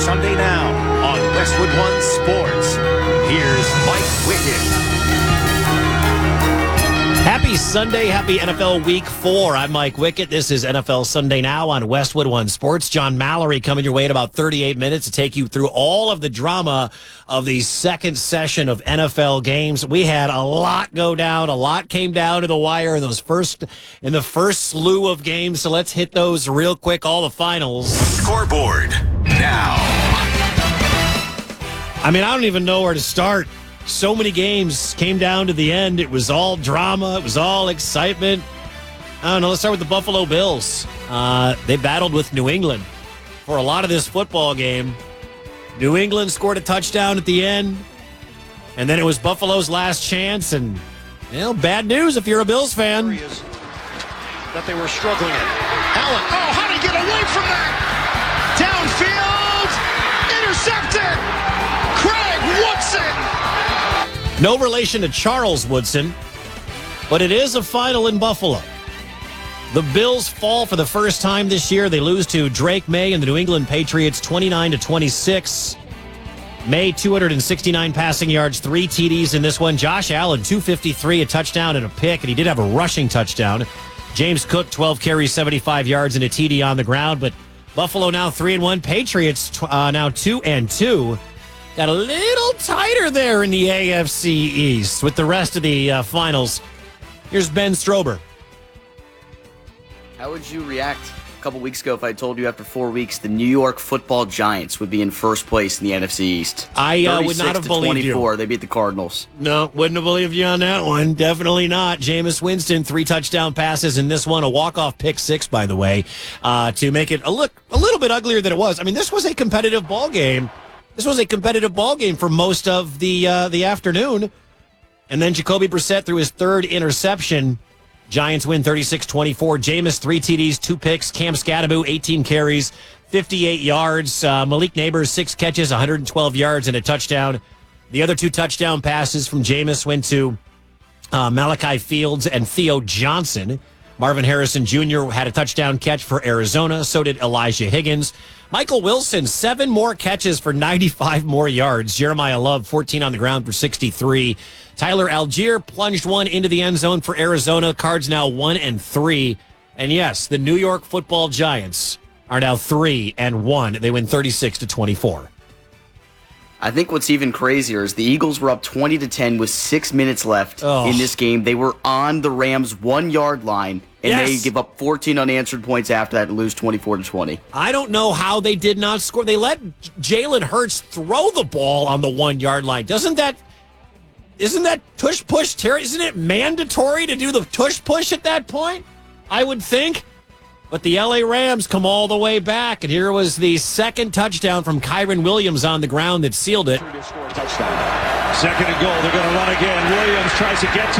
Sunday Now on Westwood One Sports. Here's Mike Wickett. Happy Sunday, happy NFL Week 4. I'm Mike Wickett. This is NFL Sunday Now on Westwood One Sports. John Mallory coming your way in about 38 minutes to take you through all of the drama of the second session of NFL games. We had a lot go down. A lot came down to the wire in the first slew of games. So let's hit those real quick. All the finals. Scoreboard now. I don't even know where to start. So many games came down to the end. It was all drama. It was all excitement. I don't know. Let's start with the Buffalo Bills. They battled with New England for a lot of this football game. New England scored a touchdown at the end, and then it was Buffalo's last chance. And, bad news if you're a Bills fan. That they were struggling in. Allen. Oh, how did he get away from that? Downfield. Intercepted. Craig Woodson. No relation to Charles Woodson, but it is a final in Buffalo. The Bills fall for the first time this year. They lose to Drake May and the New England Patriots 29-26. May, 269 passing yards, 3 TDs in this one. Josh Allen, 253, a touchdown and a pick, and he did have a rushing touchdown. James Cook, 12 carries, 75 yards, and a TD on the ground. But Buffalo now 3-1. Patriots now 2-2. Got a little tighter there in the AFC East with the rest of the finals. Here's Ben Strober. How would you react a couple weeks ago if I told you after 4 weeks the New York Football Giants would be in first place in the NFC East? I would not have believed you. They beat the Cardinals. No, wouldn't have believed you on that one. Definitely not. Jameis Winston, 3 touchdown passes in this one. A walk-off pick 6, by the way, to make it a little bit uglier than it was. This was a competitive ball game. This was a competitive ball game for most of the afternoon. And then Jacoby Brissett threw his 3rd interception. Giants win 36-24. Jameis, 3 TDs, 2 picks. Cam Scatterbo, 18 carries, 58 yards. Malik Neighbors, 6 catches, 112 yards, and a touchdown. The other 2 touchdown passes from Jameis went to Malachi Fields and Theo Johnson. Marvin Harrison Jr. had a touchdown catch for Arizona. So did Elijah Higgins. Michael Wilson, 7 more catches for 95 more yards. Jeremiah Love, 14 on the ground for 63. Tyler Algier plunged one into the end zone for Arizona. Cards now 1-3. And yes, the New York Football Giants are now 3-1. They win 36-24. I think what's even crazier is the Eagles were up 20-10 with 6 minutes left in this game. They were on the Rams' 1-yard line, and they give up 14 unanswered points after that and lose 24-20. I don't know how they did not score. They let Jalen Hurts throw the ball on the 1-yard line. Isn't that tush push, Terry? Isn't it mandatory to do the tush push at that point? I would think. But the LA Rams come all the way back, and here was the 2nd touchdown from Kyren Williams on the ground that sealed it. 2nd and goal. They're going to run again. Williams tries to get to